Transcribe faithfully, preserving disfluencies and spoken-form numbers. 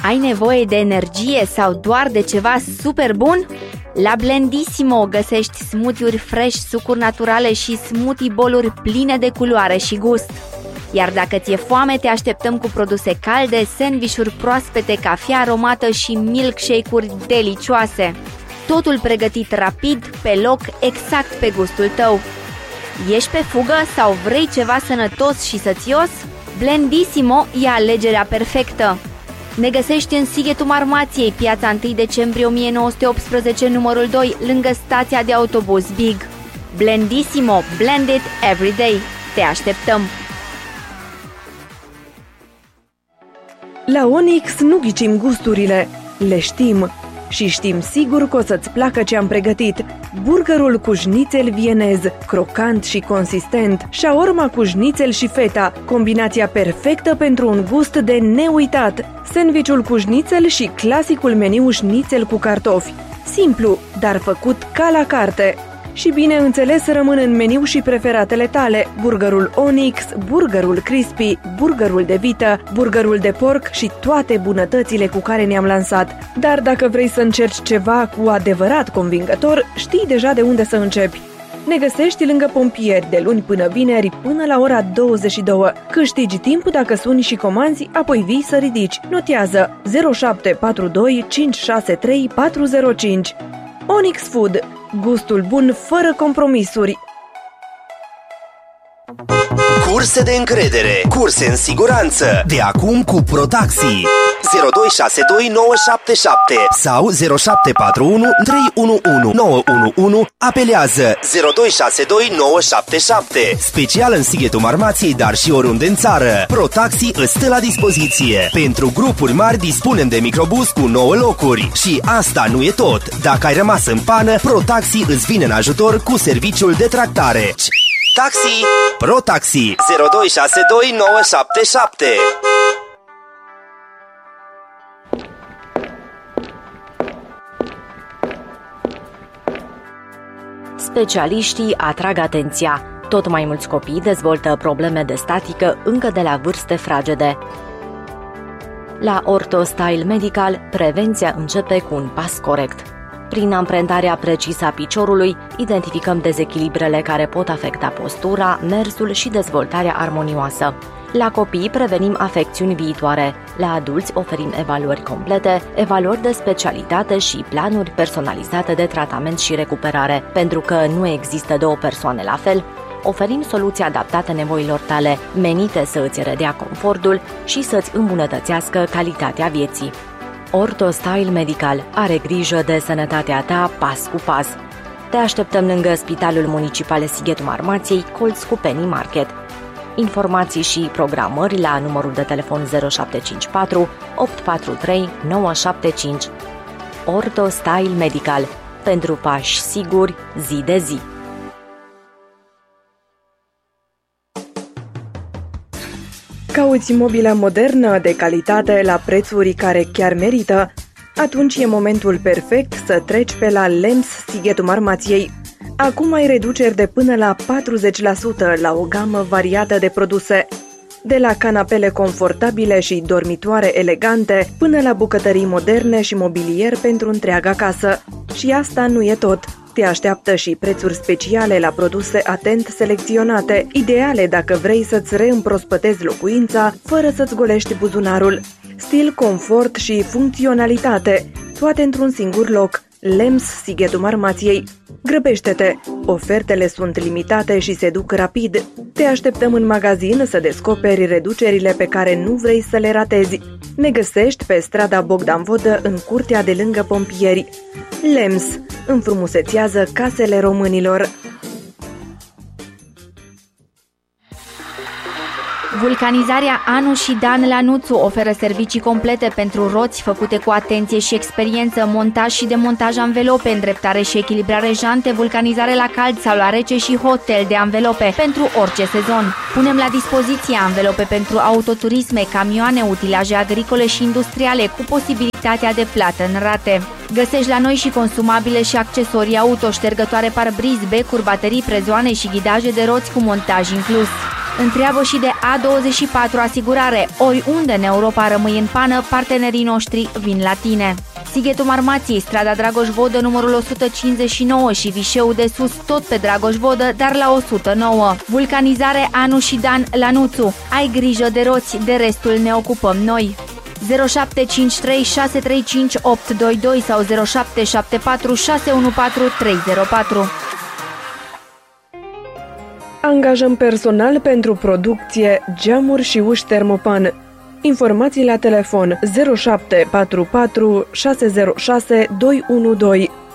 Ai nevoie de energie sau doar de ceva super bun? La Blendissimo găsești smoothie-uri fresh, sucuri naturale și smoothie bowl-uri pline de culoare și gust. Iar dacă ți-e foame, te așteptăm cu produse calde, sandvișuri proaspete, cafea aromată și milkshake-uri delicioase. Totul pregătit rapid, pe loc, exact pe gustul tău. Ești pe fugă sau vrei ceva sănătos și sățios? Blendissimo e alegerea perfectă. Ne găsești în Sighetul Marmației, piața întâi decembrie o mie nouă sute optsprezece, numărul doi, lângă stația de autobuz Big. Blendissimo, blend it every day. Te așteptăm! La Onyx nu ghicim gusturile, le știm. Și știm sigur că o să-ți placă ce am pregătit. Burgerul cu șnițel vienez, crocant și consistent, shaorma cu șnițel și feta, combinația perfectă pentru un gust de neuitat, sandvișul cu șnițel și clasicul meniu șnițel cu cartofi. Simplu, dar făcut ca la carte. Și bineînțeles rămân în meniu și preferatele tale, burgerul Onyx, burgerul crispy, burgerul de vită, burgerul de porc și toate bunătățile cu care ne-am lansat. Dar dacă vrei să încerci ceva cu adevărat convingător, știi deja de unde să începi. Ne găsești lângă pompieri de luni până vineri până la ora douăzeci și două. Câștigi timp dacă suni și comanzi, apoi vii să ridici. Notează zero șapte patru doi cinci șase trei patru zero cinci. Onyx Food. Gustul bun fără compromisuri. Curse de încredere, curse în siguranță, de acum cu ProTaxi. zero doi șase doi nouă șapte șapte sau zero șapte patru unu trei unu unu nouă unu unu. Apelează zero doi șase doi nouă șapte șapte. Special în Sighetul Marmației, dar și oriunde în țară. ProTaxi îți stă la dispoziție. Pentru grupuri mari dispunem de microbus cu nouă locuri. Și asta nu e tot. Dacă ai rămas în pană, ProTaxi îți vine în ajutor cu serviciul de tractare. Taxi! ProTaxi zero doi șase doi nouă șapte șapte. Specialiștii atrag atenția. Tot mai mulți copii dezvoltă probleme de statică încă de la vârste fragede. La Ortho Style Medical, prevenția începe cu un pas corect. Prin amprentarea precisă a piciorului, identificăm dezechilibrele care pot afecta postura, mersul și dezvoltarea armonioasă. La copii prevenim afecțiuni viitoare. La adulți oferim evaluări complete, evaluări de specialitate și planuri personalizate de tratament și recuperare. Pentru că nu există două persoane la fel, oferim soluții adaptate nevoilor tale, menite să îți redea confortul și să-ți îmbunătățească calitatea vieții. Ortho Style Medical are grijă de sănătatea ta pas cu pas. Te așteptăm lângă Spitalul Municipal Sighetul Marmației, colț cu Penny Market. Informații și programări la numărul de telefon zero șapte cinci patru opt patru trei nouă șapte cinci. Ortho Style Medical. Pentru pași siguri, zi de zi. Cauți mobilă modernă, de calitate, la prețuri care chiar merită? Atunci e momentul perfect să treci pe la Lems Sighetul Marmației. Acum ai reduceri de până la patruzeci la sută la o gamă variată de produse. De la canapele confortabile și dormitoare elegante, până la bucătării moderne și mobilier pentru întreaga casă. Și asta nu e tot. Te așteaptă și prețuri speciale la produse atent selecționate, ideale dacă vrei să-ți reîmprospătezi locuința fără să-ți golești buzunarul. Stil, confort și funcționalitate, toate într-un singur loc. Lems Sighetul Marmației. Grăbește-te! Ofertele sunt limitate și se duc rapid. Te așteptăm în magazin să descoperi reducerile pe care nu vrei să le ratezi. Ne găsești pe strada Bogdan Vodă, în curtea de lângă pompieri. Lems înfrumusețează casele românilor. Vulcanizarea Anu și Dan Lanuțu oferă servicii complete pentru roți făcute cu atenție și experiență, montaj și demontaj anvelope, îndreptare și echilibrare jante, vulcanizare la cald sau la rece și hotel de anvelope pentru orice sezon. Punem la dispoziție anvelope pentru autoturisme, camioane, utilaje agricole și industriale cu posibilitatea de plată în rate. Găsești la noi și consumabile și accesorii auto, ștergătoare parbriz, becuri, baterii, prezoane și ghidaje de roți cu montaj inclus. Întreabă și de A douăzeci și patru Asigurare. Oriunde în Europa rămâi în pană, partenerii noștri vin la tine. Sighetul Marmației, strada Dragoș Vodă, numărul o sută cincizeci și nouă și Vișeu de Sus, tot pe Dragoș Vodă, dar la o sută nouă. Vulcanizare Anu și Dan Lanuțu. Ai grijă de roți, de restul ne ocupăm noi. zero șapte cinci trei șase trei cinci opt doi doi sau zero șapte șapte patru șase unu patru trei zero patru. Angajăm personal pentru producție, geamuri și uși Termopan. Informații la telefon zero șapte patru patru șase zero șase doi unu doi.